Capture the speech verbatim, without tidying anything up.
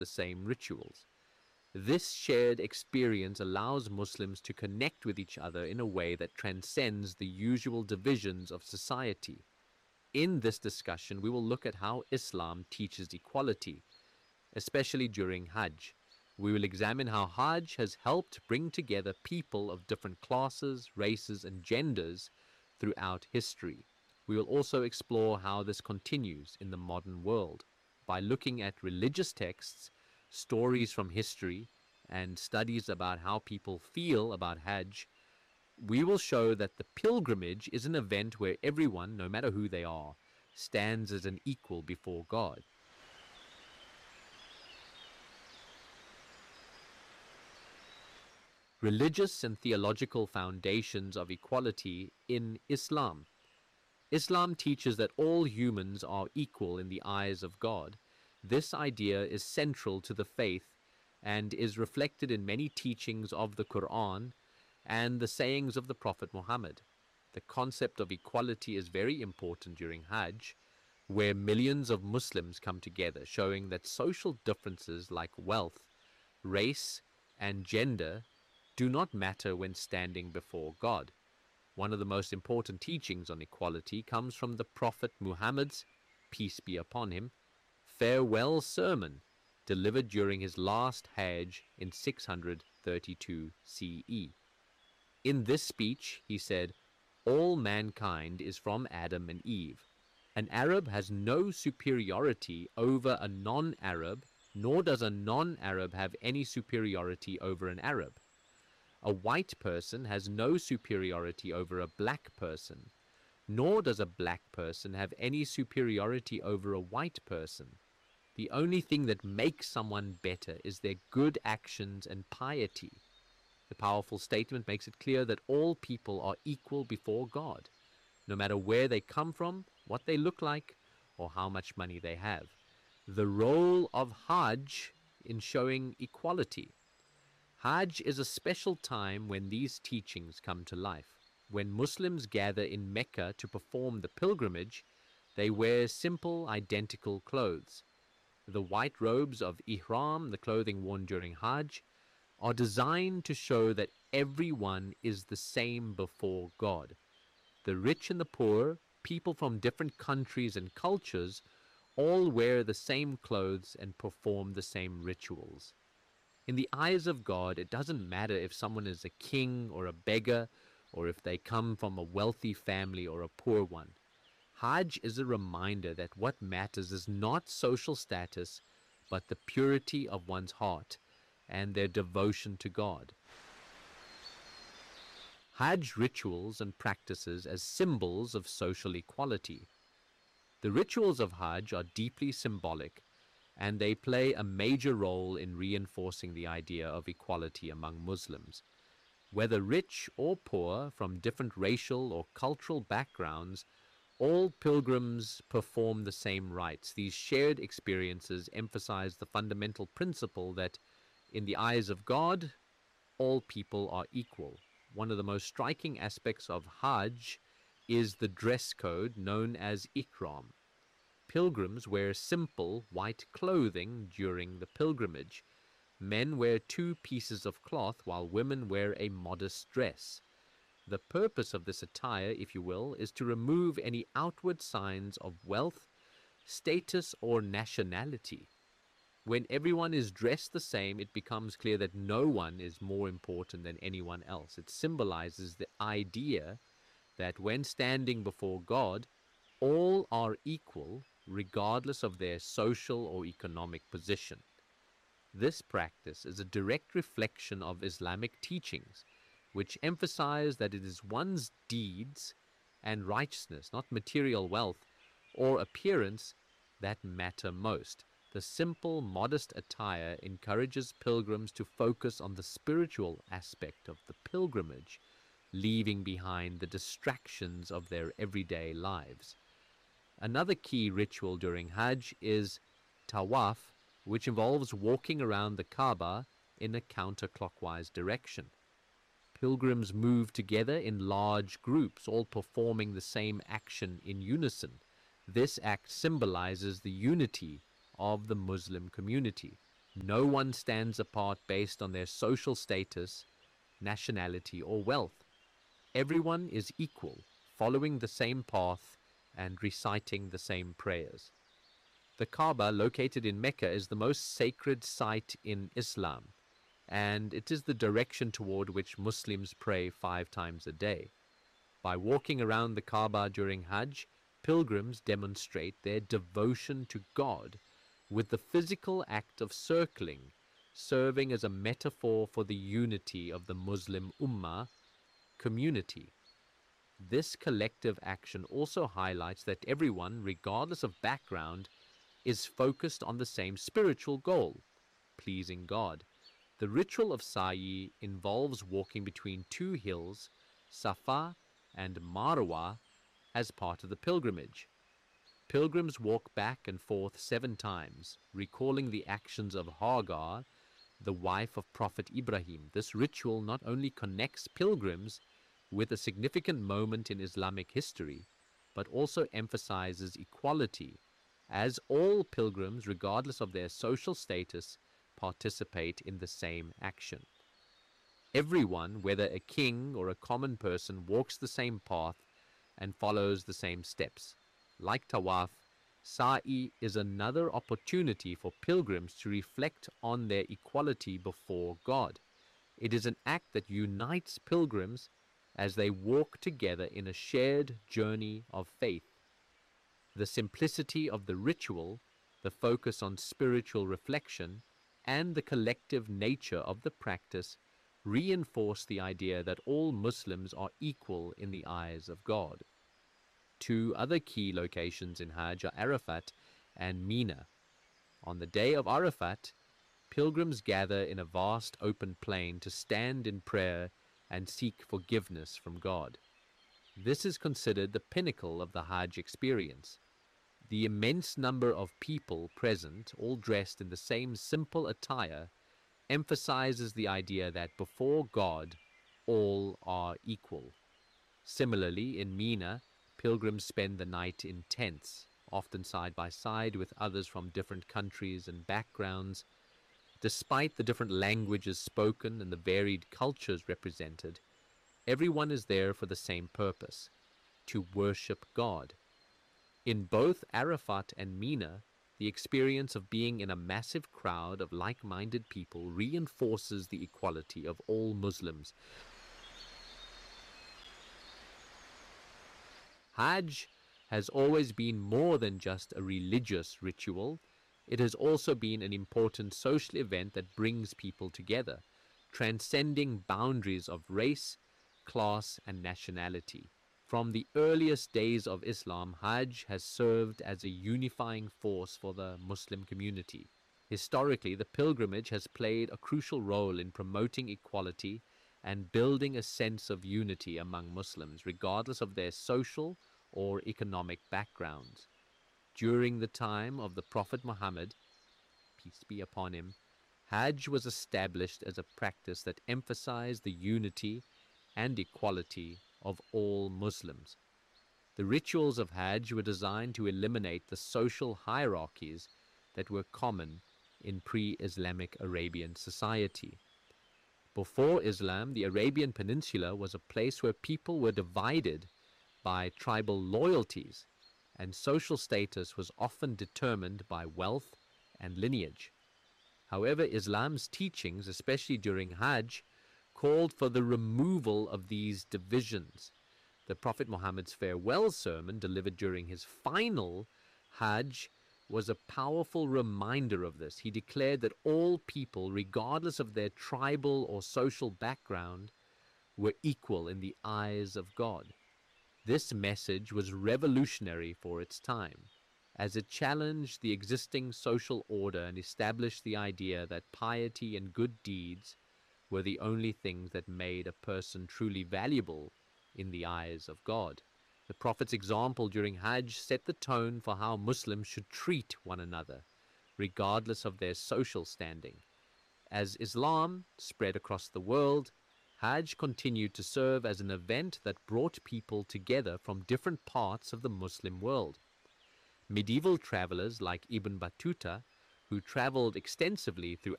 the same rituals. This shared experience allows Muslims to connect with each other in a way that transcends the usual divisions of society. In this discussion, we will look at how Islam teaches equality, especially during Hajj. We will examine how Hajj has helped bring together people of different classes, races, and genders throughout history. We will also explore how this continues in the modern world by looking at religious texts, stories from history, and studies about how people feel about Hajj. We will show that the pilgrimage is an event where everyone, no matter who they are, stands as an equal before God. Religious and theological foundations of equality in Islam. Islam teaches that all humans are equal in the eyes of God. This idea is central to the faith and is reflected in many teachings of the Quran and the sayings of the Prophet Muhammad. The concept of equality is very important during Hajj, where millions of Muslims come together, showing that social differences like wealth, race, and gender do not matter when standing before God. One of the most important teachings on equality comes from the Prophet Muhammad's, peace be upon him, farewell sermon delivered during his last Hajj in six hundred thirty-two C E. In this speech, he said, "All mankind is from Adam and Eve. An Arab has no superiority over a non-Arab, nor does a non-Arab have any superiority over an Arab. A white person has no superiority over a black person, nor does a black person have any superiority over a white person. The only thing that makes someone better is their good actions and piety." The powerful statement makes it clear that all people are equal before God, no matter where they come from, what they look like, or how much money they have. The role of Hajj in showing equality. Hajj is a special time when these teachings come to life. When Muslims gather in Mecca to perform the pilgrimage, they wear simple, identical clothes. The white robes of Ihram, the clothing worn during Hajj, are designed to show that everyone is the same before God. The rich and the poor, people from different countries and cultures, all wear the same clothes and perform the same rituals. In the eyes of God, it doesn't matter if someone is a king or a beggar, or if they come from a wealthy family or a poor one. Hajj is a reminder that what matters is not social status, but the purity of one's heart and their devotion to God. Hajj rituals and practices as symbols of social equality. The rituals of Hajj are deeply symbolic, and they play a major role in reinforcing the idea of equality among Muslims. Whether rich or poor, from different racial or cultural backgrounds, all pilgrims perform the same rites. These shared experiences emphasize the fundamental principle that in the eyes of God, all people are equal. One of the most striking aspects of Hajj is the dress code known as Ihram. Pilgrims wear simple white clothing during the pilgrimage. Men wear two pieces of cloth while women wear a modest dress. The purpose of this attire, if you will, is to remove any outward signs of wealth, status, or nationality. When everyone is dressed the same, it becomes clear that no one is more important than anyone else. It symbolizes the idea that when standing before God, all are equal regardless of their social or economic position. This practice is a direct reflection of Islamic teachings, which emphasize that it is one's deeds and righteousness, not material wealth or appearance, that matter most. The simple, modest attire encourages pilgrims to focus on the spiritual aspect of the pilgrimage, leaving behind the distractions of their everyday lives. Another key ritual during Hajj is tawaf, which involves walking around the Kaaba in a counterclockwise direction. Pilgrims move together in large groups, all performing the same action in unison. This act symbolizes the unity of the Muslim community. No one stands apart based on their social status, nationality, or wealth. Everyone is equal, following the same path and reciting the same prayers. The Kaaba, located in Mecca, is the most sacred site in Islam, and it is the direction toward which Muslims pray five times a day. By walking around the Kaaba during Hajj, pilgrims demonstrate their devotion to God, with the physical act of circling serving as a metaphor for the unity of the Muslim Ummah community. This collective action also highlights that everyone, regardless of background, is focused on the same spiritual goal, pleasing God. The ritual of Sa'i involves walking between two hills, Safa and Marwa, as part of the pilgrimage. Pilgrims walk back and forth seven times, recalling the actions of Hagar, the wife of Prophet Ibrahim. This ritual not only connects pilgrims with a significant moment in Islamic history, but also emphasizes equality, as all pilgrims, regardless of their social status, participate in the same action. Everyone, whether a king or a common person, walks the same path and follows the same steps. Like Tawaf, Sa'i is another opportunity for pilgrims to reflect on their equality before God. It is an act that unites pilgrims as they walk together in a shared journey of faith. The simplicity of the ritual, the focus on spiritual reflection, and the collective nature of the practice reinforce the idea that all Muslims are equal in the eyes of God. Two other key locations in Hajj are Arafat and Mina. On the day of Arafat, pilgrims gather in a vast open plain to stand in prayer and seek forgiveness from God. This is considered the pinnacle of the Hajj experience. The immense number of people present, all dressed in the same simple attire, emphasizes the idea that before God, all are equal. Similarly, in Mina, pilgrims spend the night in tents, often side by side with others from different countries and backgrounds. Despite the different languages spoken and the varied cultures represented, everyone is there for the same purpose, to worship God. In both Arafat and Mina, the experience of being in a massive crowd of like-minded people reinforces the equality of all Muslims. Hajj has always been more than just a religious ritual. It has also been an important social event that brings people together, transcending boundaries of race, class, and nationality. From the earliest days of Islam, Hajj has served as a unifying force for the Muslim community. Historically, the pilgrimage has played a crucial role in promoting equality and building a sense of unity among Muslims, regardless of their social or economic backgrounds. During the time of the Prophet Muhammad, peace be upon him, Hajj was established as a practice that emphasized the unity and equality of all Muslims. The rituals of Hajj were designed to eliminate the social hierarchies that were common in pre-Islamic Arabian society. Before Islam, the Arabian Peninsula was a place where people were divided by tribal loyalties, and social status was often determined by wealth and lineage. However, Islam's teachings, especially during Hajj, called for the removal of these divisions. The Prophet Muhammad's farewell sermon, delivered during his final Hajj, was a powerful reminder of this. He declared that all people, regardless of their tribal or social background, were equal in the eyes of God. This message was revolutionary for its time, as it challenged the existing social order and established the idea that piety and good deeds were the only things that made a person truly valuable in the eyes of God. The Prophet's example during Hajj set the tone for how Muslims should treat one another, regardless of their social standing. As Islam spread across the world, Hajj continued to serve as an event that brought people together from different parts of the Muslim world. Medieval travelers like Ibn Battuta who traveled extensively through